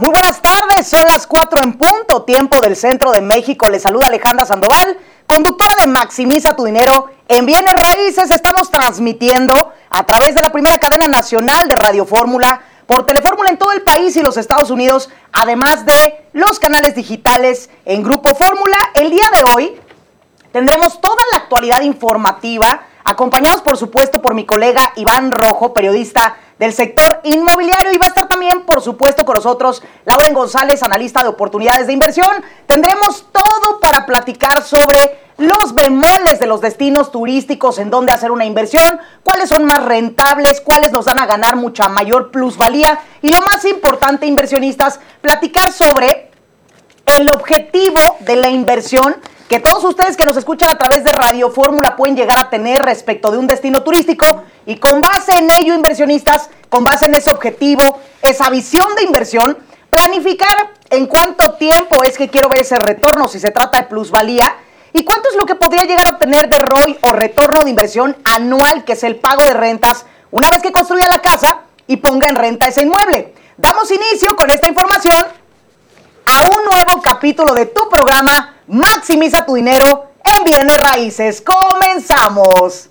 Muy buenas tardes, son las 4 en punto, tiempo del centro de México. Les saluda Alejandra Sandoval, conductora de Maximiza tu Dinero. En Bienes Raíces estamos transmitiendo a través de la primera cadena nacional de Radio Fórmula, por Telefórmula en todo el país y los Estados Unidos, además de los canales digitales en Grupo Fórmula. El día de hoy tendremos toda la actualidad informativa, acompañados por supuesto por mi colega Iván Rojo, periodista del sector inmobiliario, y va a estar también por supuesto con nosotros Lauren González, analista de oportunidades de inversión. Tendremos todo para platicar sobre los bemoles de los destinos turísticos, en dónde hacer una inversión, cuáles son más rentables, cuáles nos dan a ganar mucha mayor plusvalía, y lo más importante, inversionistas, platicar sobre el objetivo de la inversión que todos ustedes que nos escuchan a través de Radio Fórmula pueden llegar a tener respecto de un destino turístico, y con base en ello, inversionistas, con base en ese objetivo, esa visión de inversión, planificar en cuánto tiempo es que quiero ver ese retorno si se trata de plusvalía, y cuánto es lo que podría llegar a obtener de ROI o retorno de inversión anual, que es el pago de rentas una vez que construya la casa y ponga en renta ese inmueble. Damos inicio con esta información a un nuevo capítulo de tu programa Maximiza tu Dinero en Bienes Raíces. ¡Comenzamos!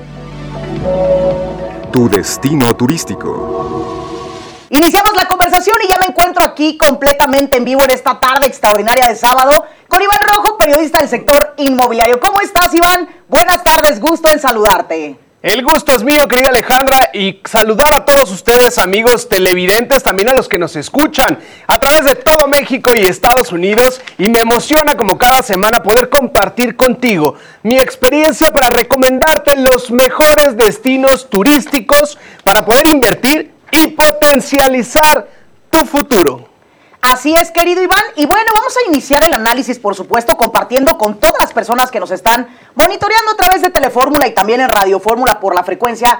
Tu destino turístico. Iniciamos la conversación y ya me encuentro aquí completamente en vivo en esta tarde extraordinaria de sábado con Iván Rojo, periodista del sector inmobiliario. ¿Cómo estás, Iván? Buenas tardes, gusto en saludarte. El gusto es mío, querida Alejandra, y saludar a todos ustedes, amigos televidentes, también a los que nos escuchan a través de todo México y Estados Unidos, y me emociona como cada semana poder compartir contigo mi experiencia para recomendarte los mejores destinos turísticos para poder invertir y potencializar tu futuro. Así es, querido Iván, y bueno, vamos a iniciar el análisis, por supuesto, compartiendo con todas las personas que nos están monitoreando a través de Telefórmula y también en Radio Fórmula por la frecuencia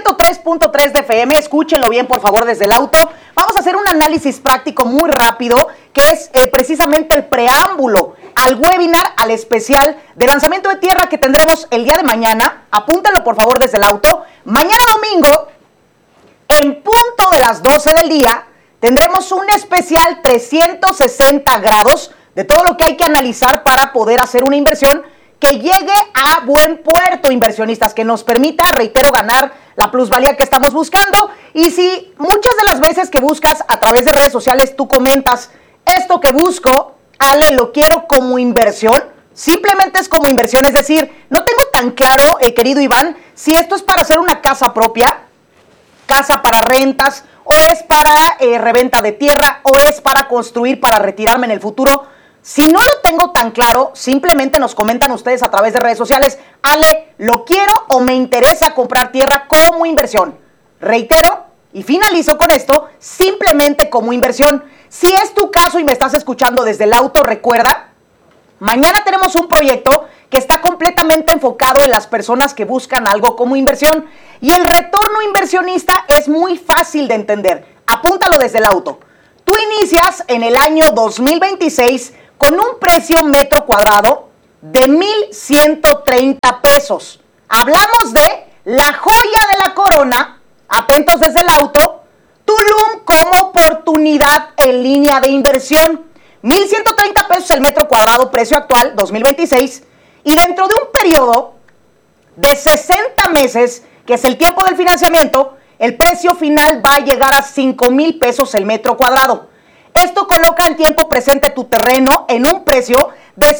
103.3 de FM. Escúchenlo bien, por favor, desde el auto. Vamos a hacer un análisis práctico muy rápido, que es precisamente el preámbulo al webinar, al especial de lanzamiento de tierra que tendremos el día de mañana. Apúntenlo, por favor, desde el auto. Mañana domingo, en punto de las 12 del día, tendremos un especial 360 grados de todo lo que hay que analizar para poder hacer una inversión que llegue a buen puerto, inversionistas, que nos permita, reitero, ganar la plusvalía que estamos buscando. Y si muchas de las veces que buscas a través de redes sociales tú comentas, esto que busco, Ale, lo quiero como inversión, simplemente es como inversión, es decir, no tengo tan claro, querido Iván, si esto es para hacer una casa propia, casa para rentas, o es para reventa de tierra, o es para construir, para retirarme en el futuro. Si no lo tengo tan claro, simplemente nos comentan ustedes a través de redes sociales, Ale, lo quiero o me interesa comprar tierra como inversión. Reitero y finalizo con esto, simplemente como inversión. Si es tu caso y me estás escuchando desde el auto, recuerda, mañana tenemos un proyecto que está completamente enfocado en las personas que buscan algo como inversión. Y el retorno inversionista es muy fácil de entender. Apúntalo desde el auto. Tú inicias en el año 2026 con un precio metro cuadrado de 1,130 pesos. Hablamos de la joya de la corona, atentos desde el auto, Tulum como oportunidad en línea de inversión. 1,130 pesos el metro cuadrado, precio actual 2026. Y dentro de un periodo de 60 meses, que es el tiempo del financiamiento, el precio final va a llegar a 5,000 pesos el metro cuadrado. Esto coloca en tiempo presente tu terreno en un precio de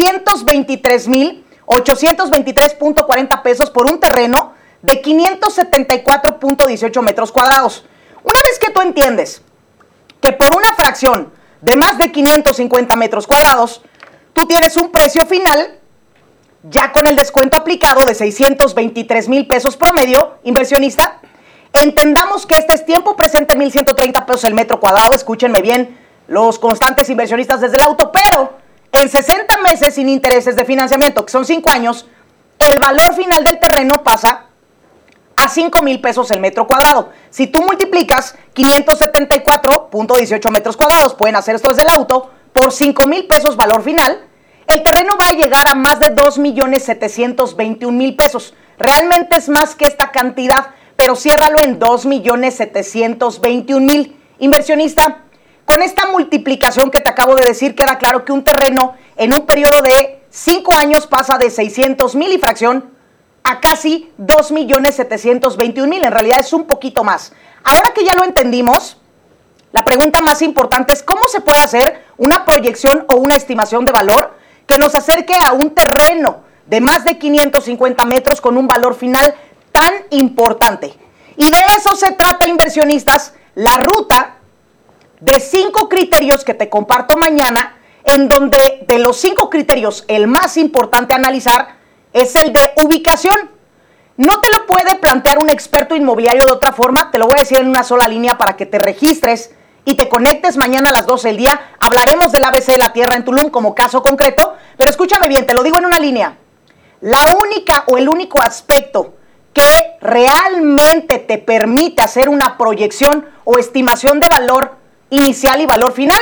623,823.40 pesos por un terreno de 574.18 metros cuadrados. Una vez que tú entiendes que por una fracción de más de 550 metros cuadrados, tú tienes un precio final ya con el descuento aplicado de 623,000 pesos promedio, inversionista, entendamos que este es tiempo presente 1,130 pesos el metro cuadrado, escúchenme bien los constantes inversionistas desde el auto, pero en 60 meses sin intereses de financiamiento, que son 5 años, el valor final del terreno pasa a 5,000 pesos el metro cuadrado. Si tú multiplicas 574.18 metros cuadrados, pueden hacer esto desde el auto, por 5,000 pesos valor final, el terreno va a llegar a más de 2,721,000 pesos. Realmente es más que esta cantidad, pero ciérralo en 2,721,000. Inversionista, Con esta multiplicación que te acabo de decir, queda claro que un terreno en un periodo de 5 años pasa de 600,000 y fracción a casi 2,721,000. En realidad es un poquito más. Ahora que ya lo entendimos, la pregunta más importante es ¿cómo se puede hacer una proyección o una estimación de valor que nos acerque a un terreno de más de 550 metros con un valor final tan importante? Y de eso se trata, inversionistas, la ruta de 5 criterios que te comparto mañana, en donde de los 5 criterios el más importante a analizar es el de ubicación. No te lo puede plantear un experto inmobiliario de otra forma, te lo voy a decir en una sola línea para que te registres y te conectes mañana a las 12 del día. Hablaremos del ABC de la Tierra en Tulum como caso concreto, pero escúchame bien, te lo digo en una línea. La única o el único aspecto que realmente te permite hacer una proyección o estimación de valor inicial y valor final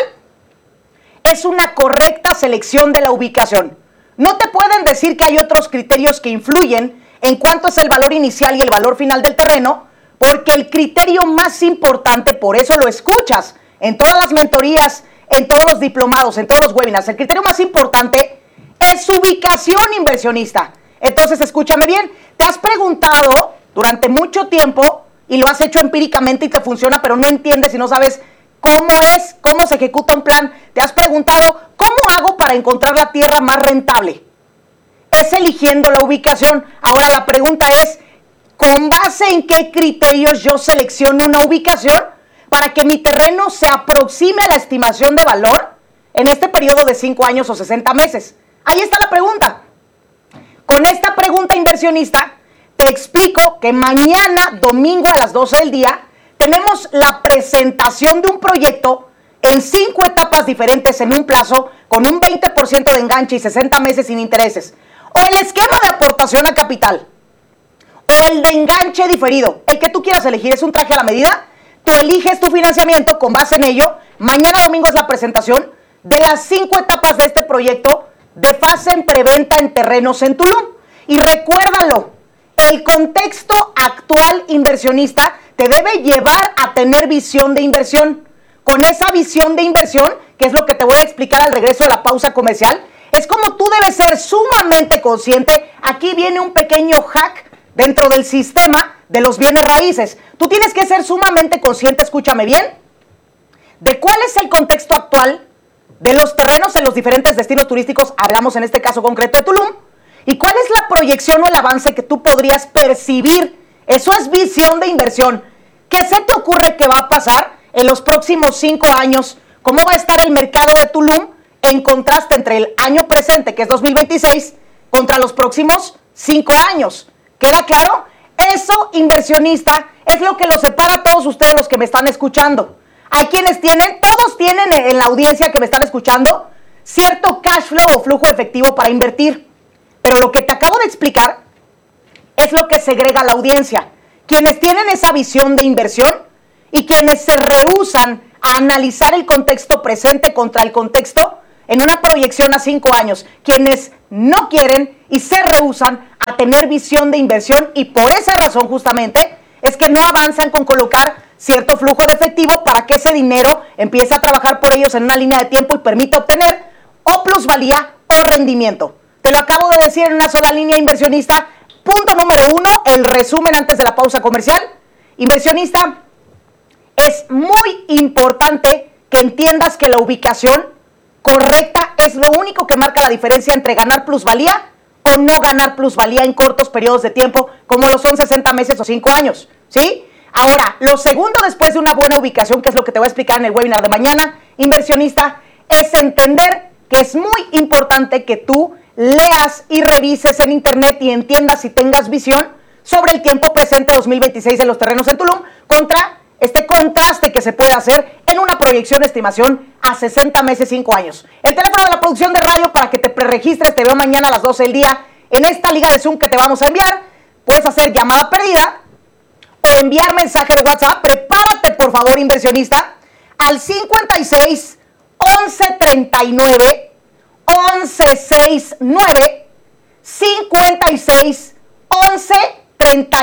es una correcta selección de la ubicación. No te pueden decir que hay otros criterios que influyen en cuánto es el valor inicial y el valor final del terreno, porque el criterio más importante, por eso lo escuchas en todas las mentorías, en todos los diplomados, en todos los webinars, el criterio más importante es ubicación, inversionista. Entonces, escúchame bien, te has preguntado durante mucho tiempo y lo has hecho empíricamente y te funciona, pero no entiendes y no sabes cómo se ejecuta un plan. Te has preguntado, ¿cómo hago para encontrar la tierra más rentable? Es eligiendo la ubicación. Ahora la pregunta es, ¿con base en qué criterios yo selecciono una ubicación para que mi terreno se aproxime a la estimación de valor en este periodo de 5 años o 60 meses? Ahí está la pregunta. Con esta pregunta, inversionista, te explico que mañana, domingo a las 12 del día, tenemos la presentación de un proyecto en 5 etapas diferentes en un plazo con un 20% de enganche y 60 meses sin intereses. O el esquema de aportación a capital. O el de enganche diferido. El que tú quieras elegir es un traje a la medida. Tú eliges tu financiamiento con base en ello. Mañana domingo es la presentación de las 5 etapas de este proyecto de fase en preventa en terrenos en Tulum. Y recuérdalo, el contexto actual, inversionista, te debe llevar a tener visión de inversión. Con esa visión de inversión, que es lo que te voy a explicar al regreso de la pausa comercial, es como tú debes ser sumamente consciente. Aquí viene un pequeño hack dentro del sistema de los bienes raíces. Tú tienes que ser sumamente consciente, escúchame bien, de cuál es el contexto actual de los terrenos en los diferentes destinos turísticos, hablamos en este caso concreto de Tulum, y cuál es la proyección o el avance que tú podrías percibir. Eso es visión de inversión. ¿Qué se te ocurre que va a pasar en los próximos 5 años? ¿Cómo va a estar el mercado de Tulum en contraste entre el año presente, que es 2026, contra los próximos 5 años? ¿Queda claro? Eso, inversionista, es lo que los separa a todos ustedes los que me están escuchando. Hay quienes todos tienen en la audiencia que me están escuchando, cierto cash flow o flujo efectivo para invertir. Pero lo que te acabo de explicar es lo que segrega a la audiencia. Quienes tienen esa visión de inversión y quienes se rehúsan a analizar el contexto presente contra el contexto en una proyección a 5 años. Quienes no quieren y se rehúsan a tener visión de inversión, y por esa razón justamente es que no avanzan con colocar cierto flujo de efectivo para que ese dinero empiece a trabajar por ellos en una línea de tiempo y permita obtener o plusvalía o rendimiento. Te lo acabo de decir en una sola línea, inversionista. Punto número 1, el resumen antes de la pausa comercial. Inversionista, es muy importante que entiendas que la ubicación correcta es lo único que marca la diferencia entre ganar plusvalía o no ganar plusvalía en cortos periodos de tiempo, como lo son 60 meses o 5 años, ¿sí? Ahora, lo segundo después de una buena ubicación, que es lo que te voy a explicar en el webinar de mañana, inversionista, es entender que es muy importante que tú leas y revises en internet y entiendas y tengas visión sobre el tiempo presente 2026 de los terrenos en Tulum contra este contraste que se puede hacer en una proyección de estimación a 60 meses, 5 años. El teléfono de la producción de radio para que te preregistres, te veo mañana a las 12 del día en esta liga de Zoom que te vamos a enviar. Puedes hacer llamada perdida o enviar mensaje de WhatsApp. Prepárate, por favor, inversionista, al 56 11 39 11 69 56 11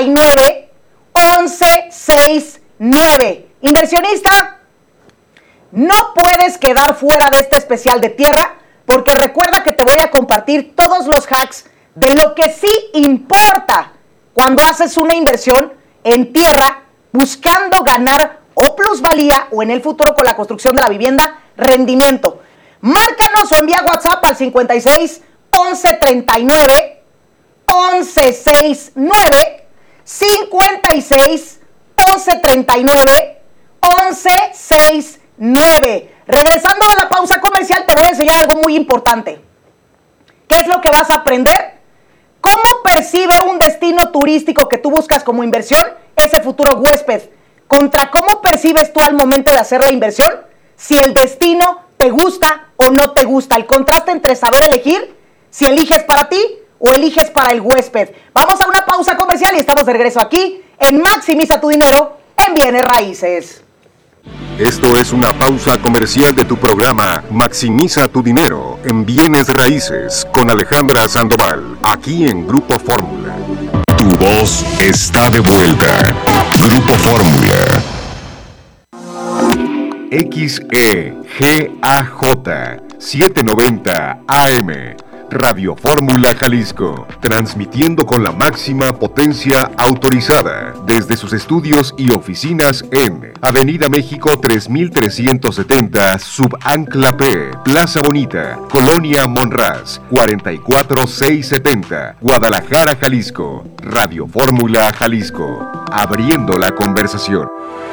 39 11 69. Inversionista, No puedes quedar fuera de este especial de tierra, porque recuerda que te voy a compartir todos los hacks de lo que sí importa cuando haces una inversión en tierra buscando ganar o plusvalía o en el futuro con la construcción de la vivienda, rendimiento. Márcanos o envía WhatsApp al 56 11 39 11 69 56 11 39 11 69. Regresando de la pausa comercial, te voy a enseñar algo muy importante. ¿Qué es lo que vas a aprender? ¿Cómo percibe un destino turístico que tú buscas como inversión ese futuro huésped? Contra cómo percibes tú al momento de hacer la inversión, si el destino te gusta o no te gusta. El contraste entre saber elegir, si eliges para ti o eliges para el huésped. Vamos a una pausa comercial y estamos de regreso aquí en Maximiza tu Dinero en Bienes Raíces. Esto es una pausa comercial de tu programa Maximiza tu Dinero en Bienes Raíces con Alejandra Sandoval, aquí en Grupo Fórmula. Tu voz está de vuelta. Grupo Fórmula. XEGAJ 790 AM. Radio Fórmula Jalisco, transmitiendo con la máxima potencia autorizada desde sus estudios y oficinas en Avenida México 3370, Subancla P, Plaza Bonita, Colonia Monraz, 44670, Guadalajara, Jalisco. Radio Fórmula Jalisco, abriendo la conversación.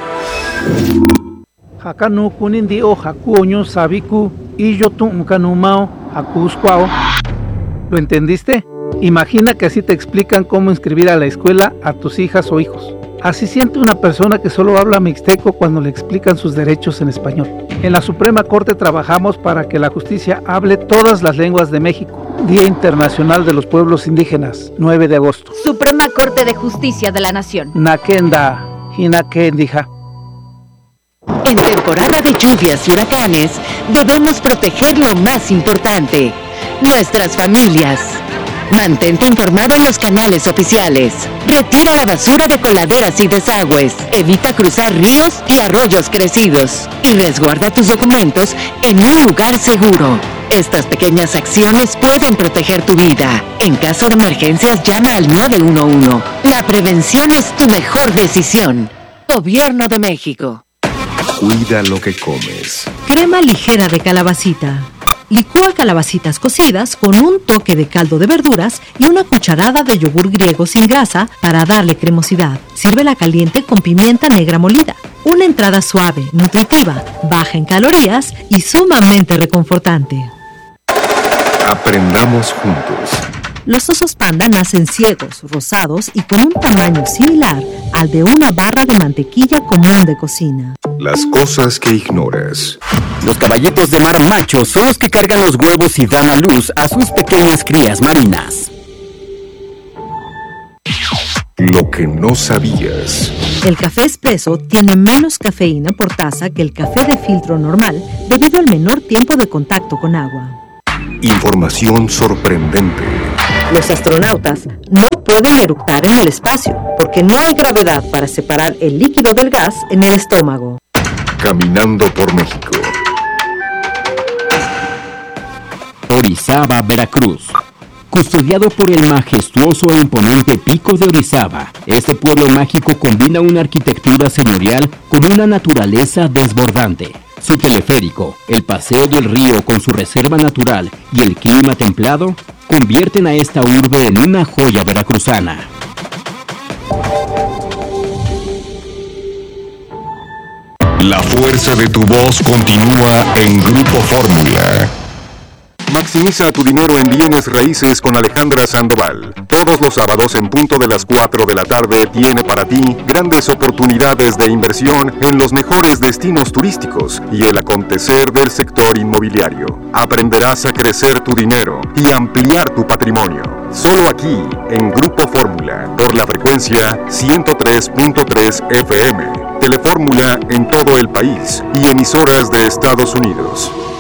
Hakanu kunindi o hakuoño sabiku y yo tuncanumao hakuscuao. ¿Lo entendiste? Imagina que así te explican cómo inscribir a la escuela a tus hijas o hijos. Así siente una persona que solo habla mixteco cuando le explican sus derechos en español. En la Suprema Corte trabajamos para que la justicia hable todas las lenguas de México. Día Internacional de los Pueblos Indígenas, 9 de agosto. Suprema Corte de Justicia de la Nación. Nakenda, Hinakendija. En temporada de lluvias y huracanes, debemos proteger lo más importante, nuestras familias. Mantente informado en los canales oficiales. Retira la basura de coladeras y desagües. Evita cruzar ríos y arroyos crecidos. Y resguarda tus documentos en un lugar seguro. Estas pequeñas acciones pueden proteger tu vida. En caso de emergencias, llama al 911. La prevención es tu mejor decisión. Gobierno de México. Cuida lo que comes. Crema ligera de calabacita. Licúa calabacitas cocidas con un toque de caldo de verduras y una cucharada de yogur griego sin grasa para darle cremosidad. Sírvela caliente con pimienta negra molida. Una entrada suave, nutritiva, baja en calorías y sumamente reconfortante. Aprendamos juntos. Los osos panda nacen ciegos, rosados y con un tamaño similar al de una barra de mantequilla común de cocina. Las cosas que ignoras. Los caballitos de mar machos son los que cargan los huevos y dan a luz a sus pequeñas crías marinas. Lo que no sabías. El café espresso tiene menos cafeína por taza que el café de filtro normal debido al menor tiempo de contacto con agua. Información sorprendente. Los astronautas no pueden eructar en el espacio porque no hay gravedad para separar el líquido del gas en el estómago. Caminando por México. Orizaba, Veracruz. Custodiado por el majestuoso e imponente Pico de Orizaba, este pueblo mágico combina una arquitectura señorial con una naturaleza desbordante. Su teleférico, el paseo del río con su reserva natural y el clima templado convierten a esta urbe en una joya veracruzana. La fuerza de tu voz continúa en Grupo Fórmula. Maximiza tu dinero en Bienes Raíces con Alejandra Sandoval. Todos los sábados en punto de las 4 de la tarde tiene para ti grandes oportunidades de inversión en los mejores destinos turísticos y el acontecer del sector inmobiliario. Aprenderás a crecer tu dinero y ampliar tu patrimonio. Solo aquí en Grupo Fórmula por la frecuencia 103.3 FM. Telefórmula en todo el país y emisoras de Estados Unidos.